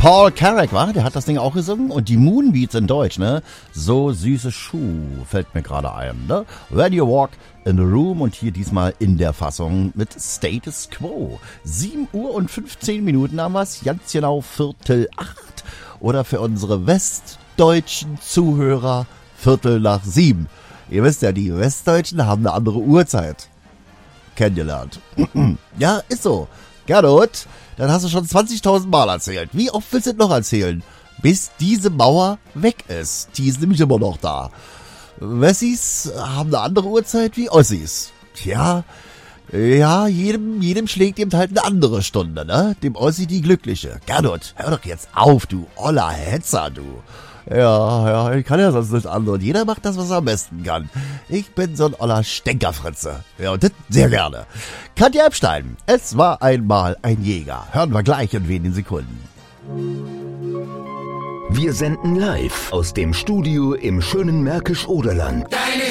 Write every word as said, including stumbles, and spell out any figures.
Paul Carrack, war? Der hat das Ding auch gesungen. Und die Moonbeats in Deutsch, ne? So süße Schuh, fällt mir gerade ein, ne? When you walk in the room und hier diesmal in der Fassung mit Status Quo. sieben Uhr und fünfzehn Minuten haben wir's, ganz genau Viertel acht. Oder für unsere westdeutschen Zuhörer Viertel nach sieben. Ihr wisst ja, die Westdeutschen haben eine andere Uhrzeit kennengelernt. Ja, ist so. Gernot, dann hast du schon zwanzigtausend Mal erzählt. Wie oft willst du das noch erzählen? Bis diese Mauer weg ist. Die ist nämlich immer noch da. Wessis haben eine andere Uhrzeit wie Ossis. Tja, ja, jedem, jedem schlägt eben halt eine andere Stunde, ne? Dem Ossi die glückliche. Gernot, hör doch jetzt auf, du oller Hetzer, du. Ja, ja, ich kann ja sonst nichts anderes. Jeder macht das, was er am besten kann. Ich bin so ein oller Stänkerfritze. Ja, und das sehr gerne. Katja Epstein, es war einmal ein Jäger. Hören wir gleich in wenigen Sekunden. Wir senden live aus dem Studio im schönen Märkisch-Oderland.